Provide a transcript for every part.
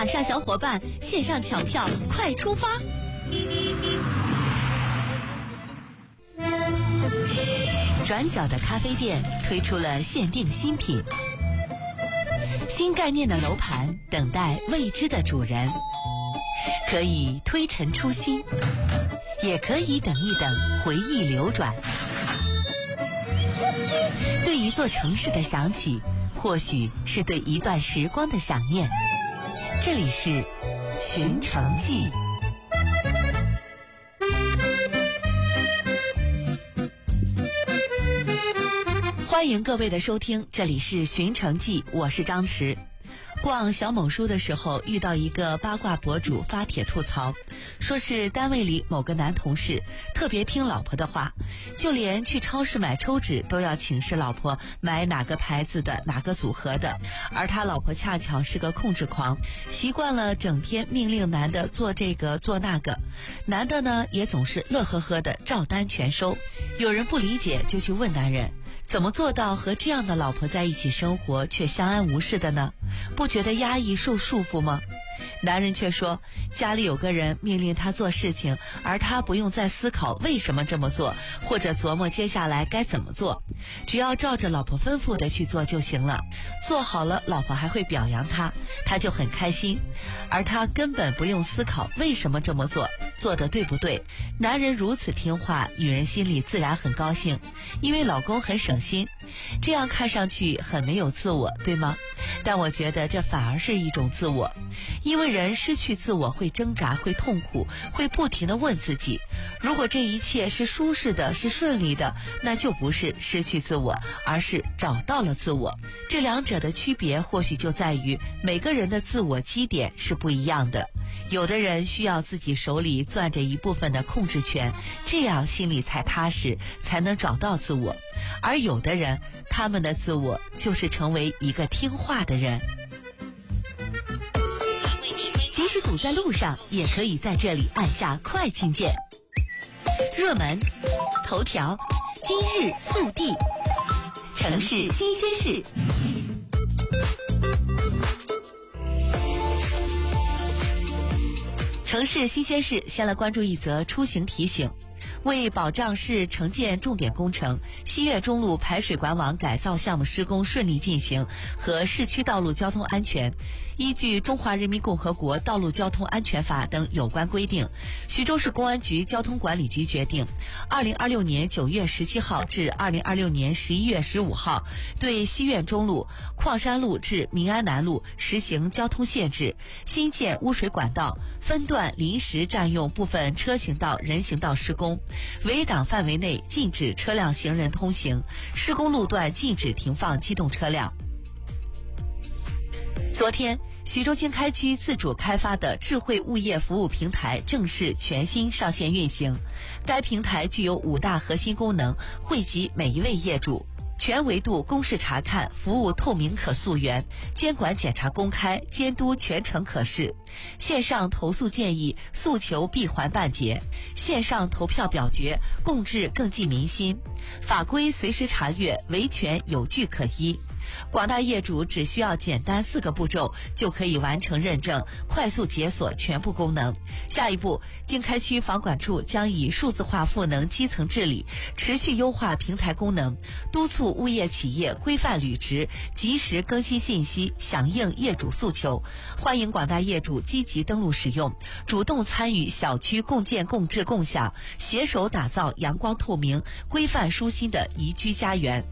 卡上小伙伴，线上抢票，快出发！转角的咖啡店推出了限定新品，新概念的楼盘等待未知的主人，可以推陈出新，也可以等一等回忆流转。对一座城市的想起，或许是对一段时光的想念。这里是寻城记。欢迎各位的收听，这里是寻城记，我是张弛。逛小某书的时候，遇到一个八卦博主发帖吐槽，说是单位里某个男同事特别听老婆的话，就连去超市买抽纸都要请示老婆买哪个牌子的哪个组合的，而他老婆恰巧是个控制狂，习惯了整天命令男的做这个做那个，男的呢也总是乐呵呵的照单全收。有人不理解就去问男人，怎么做到和这样的老婆在一起生活却相安无事的呢？不觉得压抑受束缚吗？男人却说，家里有个人命令他做事情，而他不用再思考为什么这么做，或者琢磨接下来该怎么做，只要照着老婆吩咐的去做就行了。做好了，老婆还会表扬他，他就很开心，而他根本不用思考为什么这么做，做得对不对。男人如此听话，女人心里自然很高兴，因为老公很省心。这样看上去很没有自我，对吗？但我觉得这反而是一种自我，因为人失去自我会挣扎，会痛苦，会不停地问自己，如果这一切是舒适的，是顺利的，那就不是失去自我，而是找到了自我。这两者的区别或许就在于每个人的自我基点是不一样的。有的人需要自己手里攥着一部分的控制权，这样心里才踏实，才能找到自我。而有的人，他们的自我就是成为一个听话的人。即使堵在路上，也可以在这里按下快进键。热门、头条、今日速递、城市新鲜事。城市新鲜事，先来关注一则出行提醒。为保障市城建重点工程西岳中路排水管网改造项目施工顺利进行和市区道路交通安全，依据《中华人民共和国道路交通安全法》等有关规定，徐州市公安局交通管理局决定2026年9月17号至2026年11月15号对西岳中路、矿山路至民安南路实行交通限制，新建污水管道，分段临时占用部分车行道、人行道施工，围挡范围内禁止车辆行人通行，施工路段禁止停放机动车辆。昨天，徐州经开区自主开发的智慧物业服务平台正式全新上线运行。该平台具有5大核心功能，惠及每一位业主。全维度公示查看，服务透明可溯源，监管检查公开，监督全程可视，线上投诉建议诉求闭环办结，线上投票表决，共治更济民心，法规随时查阅，维权有据可依。广大业主只需要简单4个步骤就可以完成认证，快速解锁全部功能。下一步，经开区房管处将以数字化赋能基层治理，持续优化平台功能，督促物业企业规范履职，及时更新信息，响应业主诉求。欢迎广大业主积极登录使用，主动参与小区共建共治共享，携手打造阳光透明、规范舒心的宜居家园。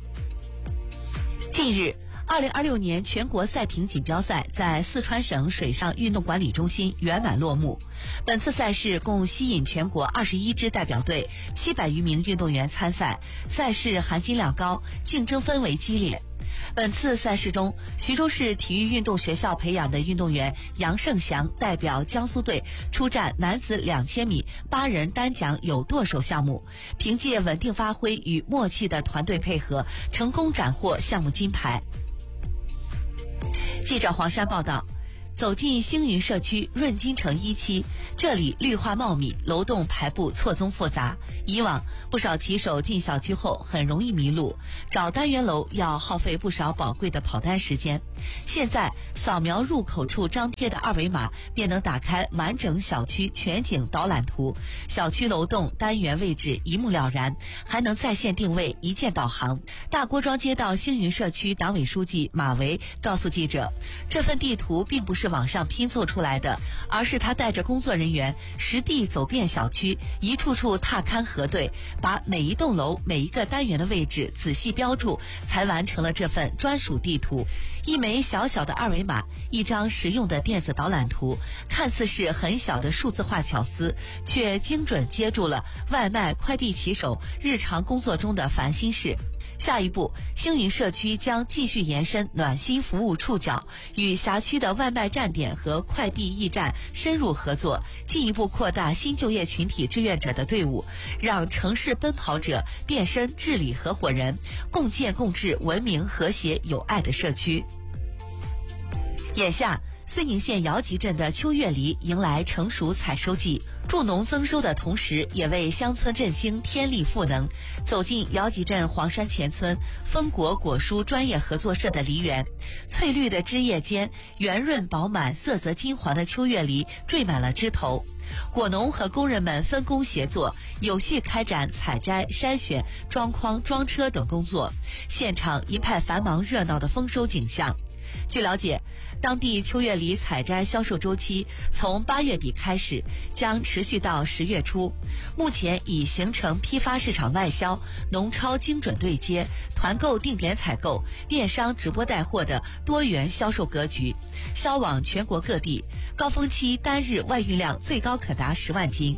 近日，2026年全国赛艇锦标赛在四川省水上运动管理中心圆满落幕。本次赛事共吸引全国21支代表队，700余名运动员参赛，赛事含金量高，竞争氛围激烈。本次赛事中，徐州市体育运动学校培养的运动员杨胜祥代表江苏队出战男子2000米8人单桨有舵手项目，凭借稳定发挥与默契的团队配合，成功斩获项目金牌。记者黄山报道， 走进星云社区润金城1期，这里绿化茂密，楼栋排布错综复杂。以往不少骑手进小区后很容易迷路，找单元楼要耗费不少宝贵的跑单时间。现在扫描入口处张贴的二维码，便能打开完整小区全景导览图，小区楼栋单元位置一目了然，还能在线定位，一键导航。大郭庄街道星云社区党委书记马维告诉记者，这份地图并不是网上拼凑出来的，而是他带着工作人员实地走遍小区，一处处踏勘核对，把每一栋楼每一个单元的位置仔细标注，才完成了这份专属地图。一枚小小的二维码，一张实用的电子导览图，看似是很小的数字化巧思，却精准接住了外卖快递骑手日常工作中的烦心事。下一步，星云社区将继续延伸暖心服务触角，与辖区的外卖站点和快递驿站深入合作，进一步扩大新就业群体志愿者的队伍，让城市奔跑者变身治理合伙人，共建共治文明和谐有爱的社区。眼下，睢宁县姚集镇的秋月梨迎来成熟采收季，助农增收的同时，也为乡村振兴添力赋能。走进姚集镇黄山前村丰果果蔬专业合作社的梨园，翠绿的枝叶间，圆润饱满、色泽金黄的秋月梨缀满了枝头。果农和工人们分工协作，有序开展采摘、筛选、装筐、装车等工作，现场一派繁忙热闹的丰收景象。据了解，当地秋月梨采摘销售周期从8月底开始，将持续到10月初。目前已形成批发市场外销、农超精准对接、团购定点采购、电商直播带货的多元销售格局，销往全国各地，高峰期单日外运量最高可达10万斤。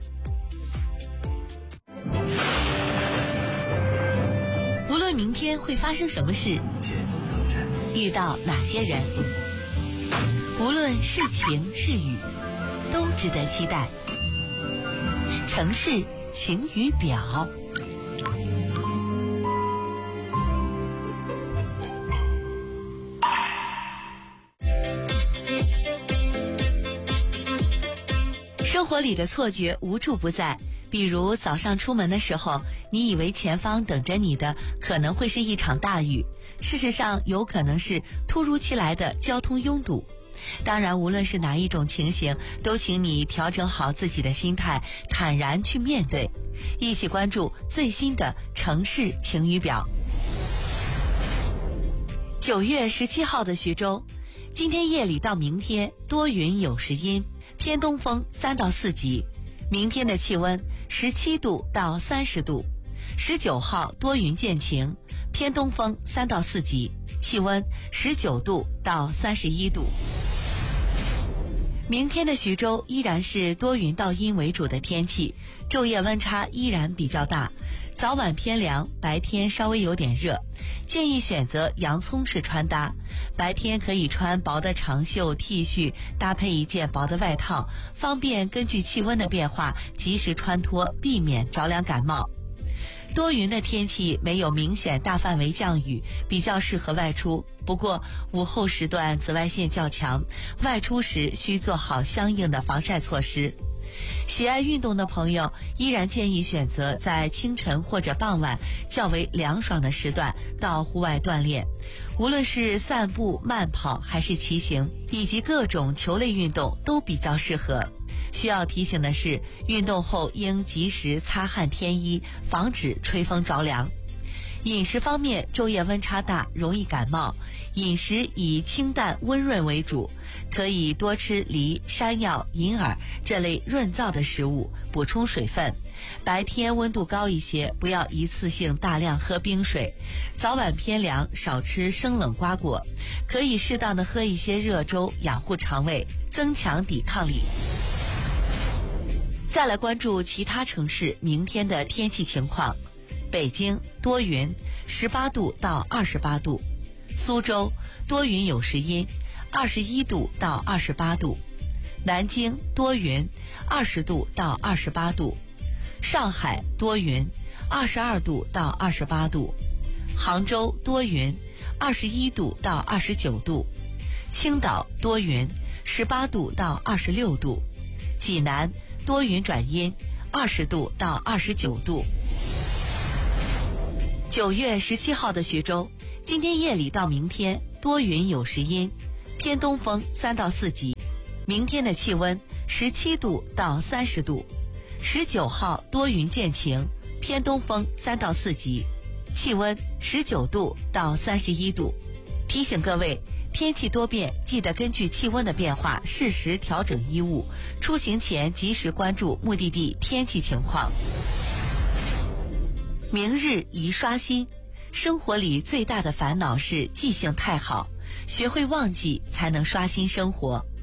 无论明天会发生什么事，遇到哪些人，无论是晴是雨，都值得期待。城市晴雨表。生活里的错觉无处不在，比如早上出门的时候，你以为前方等着你的可能会是一场大雨，事实上有可能是突如其来的交通拥堵。当然，无论是哪一种情形，都请你调整好自己的心态，坦然去面对。一起关注最新的城市晴雨表。9月17号的徐州，今天夜里到明天多云有时阴，偏东风3到4级。明天的气温17度到30度。19号多云见晴，偏东风3到4级，气温19度到31度。明天的徐州依然是多云到阴为主的天气，昼夜温差依然比较大，早晚偏凉，白天稍微有点热，建议选择洋葱式穿搭，白天可以穿薄的长袖 T 恤，搭配一件薄的外套，方便根据气温的变化及时穿脱，避免着凉感冒。多云的天气没有明显大范围降雨，比较适合外出。不过午后时段紫外线较强，外出时需做好相应的防晒措施。喜爱运动的朋友依然建议选择在清晨或者傍晚较为凉爽的时段到户外锻炼，无论是散步、慢跑还是骑行，以及各种球类运动都比较适合。需要提醒的是，运动后应及时擦汗添衣，防止吹风着凉。饮食方面，昼夜温差大，容易感冒，饮食以清淡温润为主，可以多吃梨、山药、银耳这类润燥的食物，补充水分。白天温度高一些，不要一次性大量喝冰水。早晚偏凉，少吃生冷瓜果，可以适当的喝一些热粥，养护肠胃，增强抵抗力。再来关注其他城市明天的天气情况。北京多云，18度到28度；苏州多云有时阴，21度到28度；南京多云，20度到28度；上海多云，22度到28度；杭州多云，21度到29度；青岛多云 18度到26度；济南多云转阴，20度到29度。9月17号的徐州，今天夜里到明天多云有时阴，偏东风3到4级。明天的气温17度到30度。19号多云见晴，偏东风3到4级，气温19度到31度。提醒各位，天气多变，记得根据气温的变化适时调整衣物，出行前及时关注目的地天气情况。明日宜刷新，生活里最大的烦恼是记性太好，学会忘记才能刷新生活。